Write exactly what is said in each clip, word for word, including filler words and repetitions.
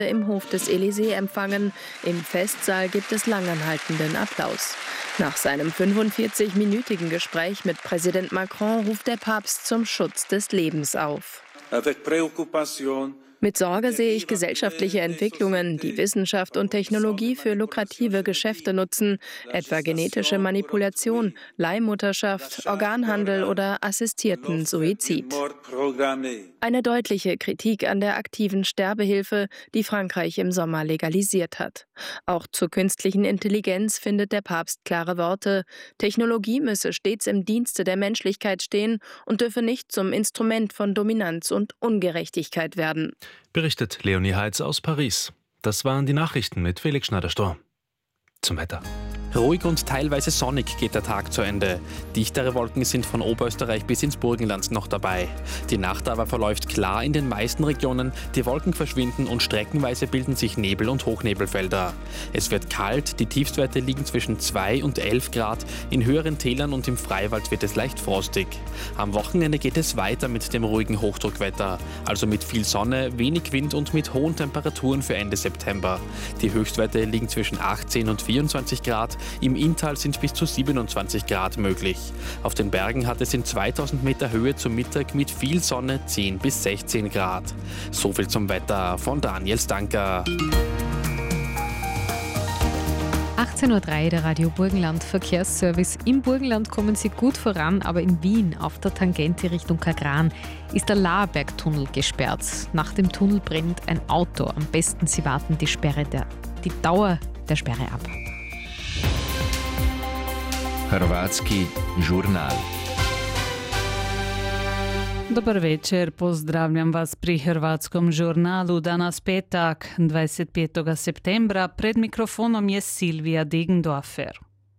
im Hof des Élysée empfangen. Im Festsaal gibt es langanhaltenden Applaus. Nach seinem fünfundvierzigminütigen Gespräch mit Präsident Macron ruft der Papst zum Schutz des Lebens auf. Mit Sorge sehe ich gesellschaftliche Entwicklungen, die Wissenschaft und Technologie für lukrative Geschäfte nutzen, etwa genetische Manipulation, Leihmutterschaft, Organhandel oder assistierten Suizid. Eine deutliche Kritik an der aktiven Sterbehilfe, die Frankreich im Sommer legalisiert hat. Auch zur künstlichen Intelligenz findet der Papst klare Worte. Technologie müsse stets im Dienste der Menschlichkeit stehen und dürfe nicht zum Instrument von Dominanz und Ungerechtigkeit werden. Berichtet Leonie Heitz aus Paris. Das waren die Nachrichten mit Felix Schneider-Storr. Zum Wetter. Ruhig und teilweise sonnig geht der Tag zu Ende. Dichtere Wolken sind von Oberösterreich bis ins Burgenland noch dabei. Die Nacht aber verläuft klar in den meisten Regionen, die Wolken verschwinden und streckenweise bilden sich Nebel- und Hochnebelfelder. Es wird kalt, die Tiefstwerte liegen zwischen zwei und elf Grad, in höheren Tälern und im Freiwald wird es leicht frostig. Am Wochenende geht es weiter mit dem ruhigen Hochdruckwetter, also mit viel Sonne, wenig Wind und mit hohen Temperaturen für Ende September. Die Höchstwerte liegen zwischen achtzehn und vierundzwanzig Grad, im Inntal sind bis zu siebenundzwanzig Grad möglich. Auf den Bergen hat es in zweitausend Meter Höhe zum Mittag mit viel Sonne zehn bis sechzehn Grad. So viel zum Wetter von Daniel Stanker. achtzehn Uhr drei, der Radio Burgenland Verkehrsservice. Im Burgenland kommen Sie gut voran, aber in Wien auf der Tangente Richtung Kagran ist der Laarbergtunnel gesperrt. Nach dem Tunnel brennt ein Auto. Am besten Sie warten die Sperre der, die Dauer der Sperre ab. Hrvatski žurnal. Dobar večer, pozdravljam vas pri Hrvatskom žurnalu. Danas petak, dvadeset petog septembra, pred mikrofonom je Silvija Degendorfer.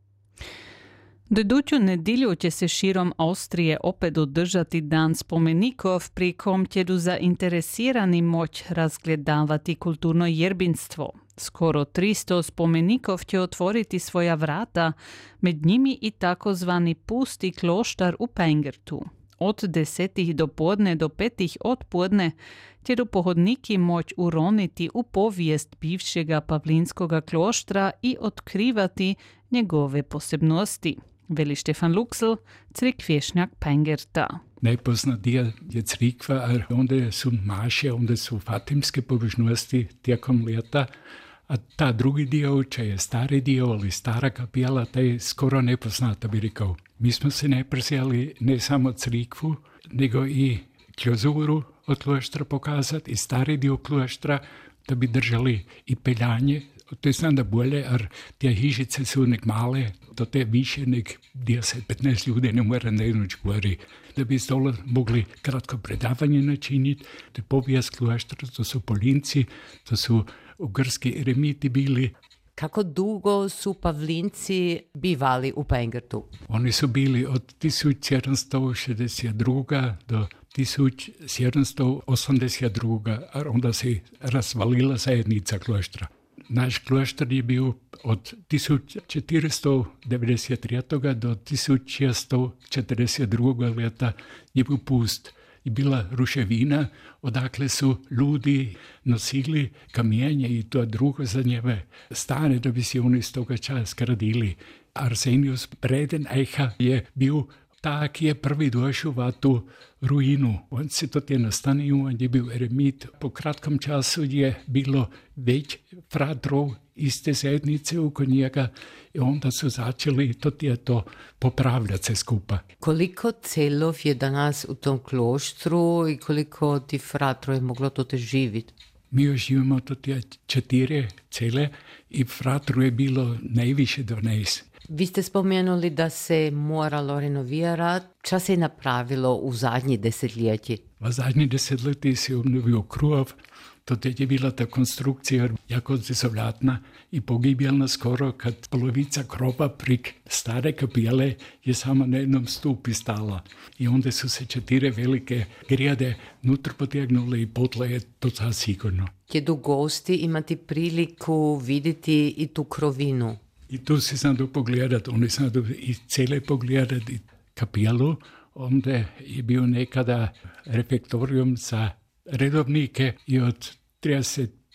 Do iduću nedjelju će se širom Austrije opet održati dan spomenikov, pri kom će zainteresirani moć razgledavati kulturno jerbinstvo. Skoro tristo spomenikov će otvoriti svoja vrata, med njimi i takozvani pusti kloštar u Pengertu. Od desetih do podne do petih od podne će pohodniki moć uroniti u povijest bivšega Pavlinskoga kloštra i otkrivati njegove posebnosti. Veli Štefan Luksel, crikvješnjak Pengerta. Najpoznatija je crikva, a onda su maše, onda su fatimske pobožnosti tijekom leta, a ta drugi dio, če je stari dio, ali stara kapijala, ta je skoro nepoznata, bi rekao. Mi smo se najprej ne samo crikvu, nego i klozuru od kloštra pokazati, i stari dio kloštra, da bi držali i peljanje. To je znam da bolje, jer te hižice su nek male, to te više nek deset petnaest ljudi ne mora na jednu čkvari. Da bi stolo mogli kratko predavanje načiniti, to je povijest kloštra, to su Polinci, to su ugrski eremiti bili. Kako dugo su Pavlinci bivali u Pengertu? Oni su bili od tisoč sedemsto šezdeset dva do tisoč sedemsto osemdeset dva, a onda se razvalila zajednica kloštra. Naš kloštar je bil od tisoč štiristo devetdeset tri do tisoč šeststo četrdeset dva leta je bil pust. Je bila ruševina, odakle su ljudi nosili kamenje i to drugo za njeve stane, da bi se oni iz toga časa gradili. Arsenius Bredeneicha je bil ta, ki je prvi došel v tu ruinu. On se to je nastanil, on je bil eremit. Po kratkom času je bilo več fratrov iste zajednice oko njega i onda su začeli to je to popravljati se skupa. Koliko celov je danas u tom kloštru i koliko ti fratrov je moglo to te živiti? Mi još živimo to je četiri cele i fratru je bilo najviše dvanaest. Vi ste spomenuli da se moralo renovirati. Šta se je napravilo u zadnji desetljetji? V zadnji desetljetji se je obnovil krov. To je bila ta konstrukcija jako zesovljatna i pogibjelna skoro, kad polovica krova prik stare kapijele je samo na jednom stupi stala. I onda su se četiri velike grijade nutro potegnule i potla je to za sigurno. Jedu gosti imati priliku vidjeti i tu krovinu? I tu se sam do pogledati, oni sam do i cele pogledati kapijelu. Onda je bio nekada refektorijum za redovnike i od trideset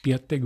piatek